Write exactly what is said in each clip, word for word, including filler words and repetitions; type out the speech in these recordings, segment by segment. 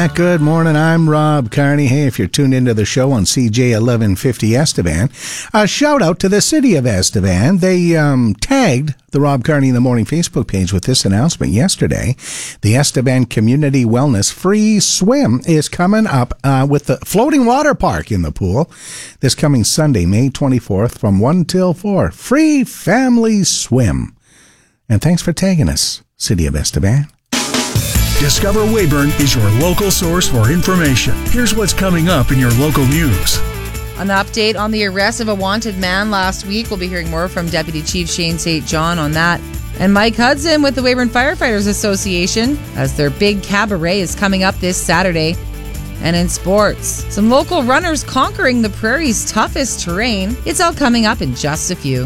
back. Good morning. I'm Rob Carney. Hey, if you're tuned into the show on C J eleven fifty Estevan, a shout out to the city of Estevan. They um, tagged the Rob Carney in the Morning Facebook page with this announcement yesterday. The Estevan Community Wellness Free Swim is coming up uh, with the floating water park in the pool this coming Sunday, May twenty-fourth from one till four. Free family swim. And thanks for tagging us, City of Estevan. Discover Weyburn is your local source for information. Here's what's coming up in your local news. An update on the arrest of a wanted man last week. We'll be hearing more from Deputy Chief Shane Saint John on that. And Mike Hudson with the Weyburn Firefighters Association as their big cabaret is coming up this Saturday. And in sports, some local runners conquering the prairie's toughest terrain. It's all coming up in just a few.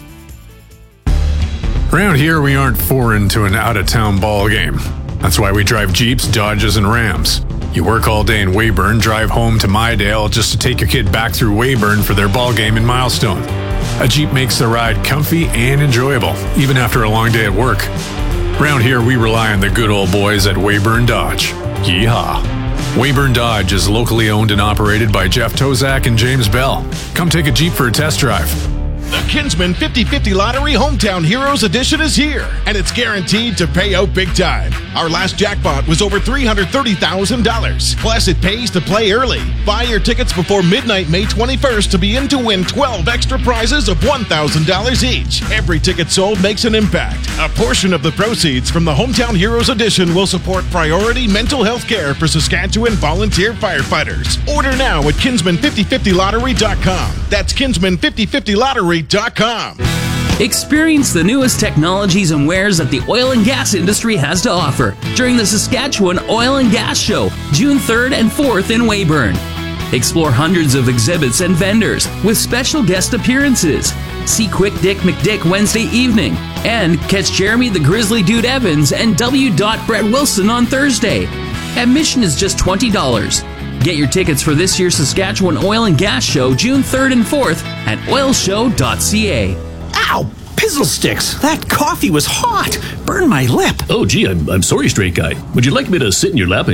Around here, we aren't foreign to an out-of-town ball game. That's why we drive Jeeps, Dodges, and Rams. You work all day in Weyburn, drive home to Mydale just to take your kid back through Weyburn for their ball game in Milestone. A Jeep makes the ride comfy and enjoyable, even after a long day at work. Around here, we rely on the good old boys at Weyburn Dodge. Yeehaw! Weyburn Dodge is locally owned and operated by Jeff Tozak and James Bell. Come take a Jeep for a test drive. The Kinsman fifty fifty Lottery Hometown Heroes Edition is here, and it's guaranteed to pay out big time. Our last jackpot was over three hundred thirty thousand dollars. Plus, it pays to play early. Buy your tickets before midnight May twenty-first to be in to win twelve extra prizes of one thousand dollars each. Every ticket sold makes an impact. A portion of the proceeds from the Hometown Heroes Edition will support priority mental health care for Saskatchewan volunteer firefighters. Order now at kinsman fifty fifty lottery dot com. That's kinsman fifty fifty lottery dot com. Experience the newest technologies and wares that the oil and gas industry has to offer during the Saskatchewan Oil and Gas Show, June third and fourth in Weyburn. Explore hundreds of exhibits and vendors with special guest appearances. See Quick Dick McDick Wednesday evening and catch Jeremy the Grizzly Dude Evans and W. Brett Wilson on Thursday. Admission is just twenty dollars. Get your tickets for this year's Saskatchewan Oil and Gas Show, June third and fourth at oil show dot c a. Ow! Pizzle sticks! That coffee was hot! Burned my lip! Oh, gee, I'm, I'm sorry, straight guy. Would you like me to sit in your lap and